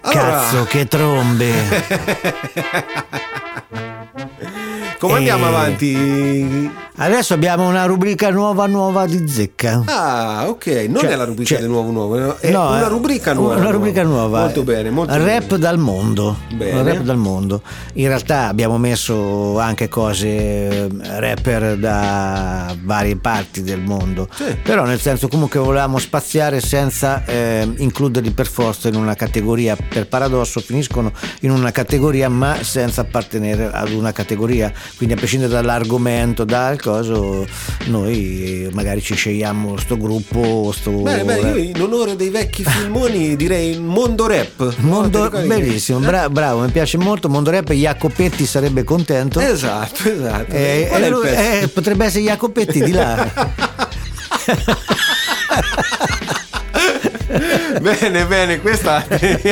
Cazzo, che trombe! Come andiamo avanti? Adesso abbiamo una rubrica nuova di zecca. Ah, ok, non è la rubrica del nuovo, è una rubrica nuova. Una rubrica nuova. Molto bene, molto rap bene. dal mondo. Bene. Rap dal mondo. In realtà abbiamo messo anche cose rapper da varie parti del mondo. Sì. Però nel senso comunque volevamo spaziare senza includerli per forza in una categoria. Per paradosso finiscono in una categoria ma senza appartenere ad una categoria. Quindi a prescindere dall'argomento, dal coso, noi magari ci scegliamo sto gruppo, Bene, io in onore dei vecchi filmoni direi Mondo Rap. Mondo, bellissimo, bravo, mi piace molto. Mondo Rap, Jacopetti sarebbe contento. Esatto. Qual è il pezzo? Potrebbe essere Jacopetti di là. Bene, questa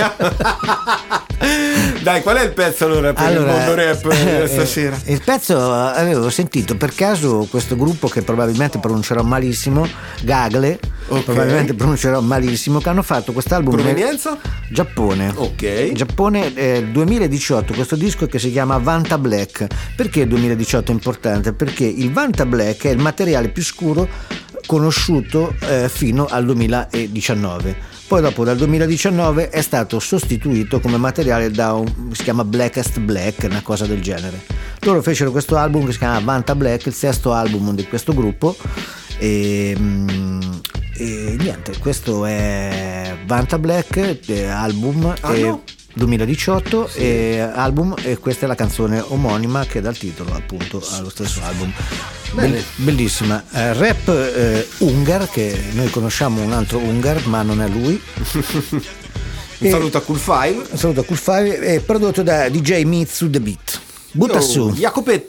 dai, qual è il pezzo allora per il Mondo Rap stasera? Il pezzo avevo sentito per caso questo gruppo che probabilmente pronuncerò malissimo, Gagle, okay. Probabilmente pronuncerò malissimo, che hanno fatto quest'album. Provenienza? Giappone. Ok. Giappone, 2018, questo disco che si chiama Vanta Black. Perché il 2018 è importante? Perché il Vanta Black è il materiale più scuro conosciuto fino al 2019. Poi dopo dal 2019 è stato sostituito come materiale da si chiama Blackest Black, una cosa del genere. Loro fecero questo album che si chiama Vanta Black, il sesto album di questo gruppo e niente, questo è Vanta Black, album 2018 sì. Album, e questa è la canzone omonima che dà il titolo appunto allo stesso album. Bellissima. Rap Ungar, che noi conosciamo un altro Ungar ma non è lui. Un saluto a Cool Five. È prodotto da DJ Mitsu The Beat. Butta su Jacopetti.